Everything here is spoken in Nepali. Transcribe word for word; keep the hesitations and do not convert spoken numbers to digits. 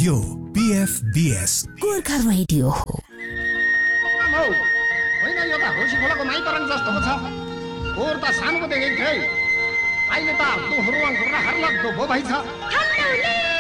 यो पीएफबीएस गोर्खा रेडियो हो। होइन यो त हौसी खोलाको माइतरङ जस्तो छ। खोर त सानोको देखेको थिएँ, अहिले त दोहोरो र हर्लग्दो भो भइ छ।